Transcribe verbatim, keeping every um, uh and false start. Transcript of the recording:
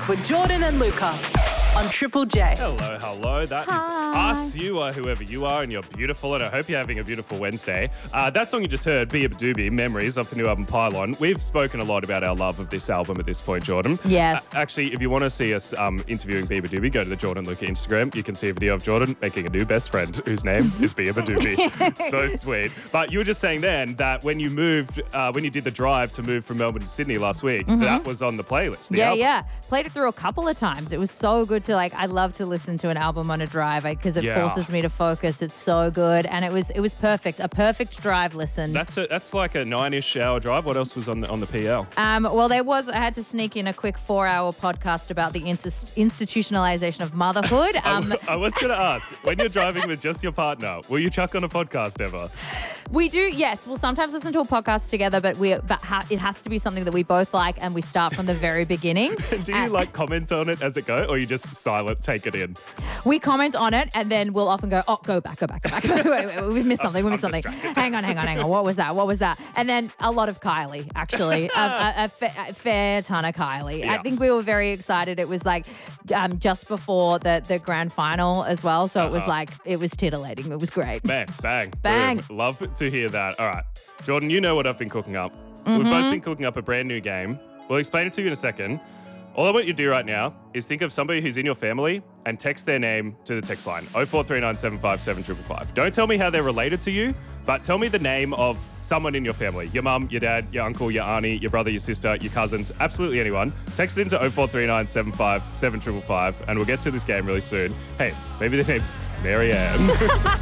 with Jordan and Luca on Triple J. Hello, hello. That is Hi. us. You are whoever you are, and you're beautiful, and I hope you're having a beautiful Wednesday. Uh, that song you just heard, Be a Doobie, Memories, off the new album Pylon. We've spoken a lot about our love of this album at this point, Jordan. Yes. Uh, actually, if you want to see us um, interviewing Be a Doobie, go to the Jordan Luca Instagram. You can see a video of Jordan making a new best friend whose name is Be a Doobie. So sweet. But you were just saying then that when you moved, uh, when you did the drive to move from Melbourne to Sydney last week, Mm-hmm. that was on the playlist. The Yeah, album. yeah. Played it through a couple of times. It was so good to like. I love to listen to an album on a drive because it Yeah. forces me to focus. It's so good, and it was it was perfect. A perfect drive listen. That's a, that's like a nine-ish hour drive. What else was on the on the P L? Um, well, there was. I had to sneak in a quick four-hour podcast about the inst- institutionalization of motherhood. Um, I was going to ask, when you're driving with just your partner, will you chuck on a podcast ever? we do, yes. We'll sometimes listen to a podcast together, but we but ha- it has to be something that we both like, and we start from the very beginning. Do you And like comment on it as it goes, or you just silent take it in? we comment on it, and then we'll often go, "Oh, go back, go back, go back. wait, wait, wait, we've missed something. We missed I'm something. distracted. Hang on, hang on, hang on. What was that? What was that?" And then a lot of Kylie, actually, a, a, a, fa- a fair ton of Kylie. Yeah. I think we were very excited. It was like um, just before the the grand final as well, so it was Uh-huh. like it was titillating. It was great. Bang, bang, Bang. boom. Love to hear that. All right, Jordan, you know what I've been cooking up. We've Mm-hmm. both been cooking up a brand new game. We'll explain it to you in a second. All I want you to do right now is think of somebody who's in your family and text their name to the text line, oh four three nine seven five seven five five five. Don't tell me how they're related to you, but tell me the name of someone in your family. Your mum, your dad, your uncle, your auntie, your brother, your sister, your cousins, absolutely anyone. Text it into oh four three nine seven five seven five five five, and we'll get to this game really soon. Hey, maybe the name's Mary Ann.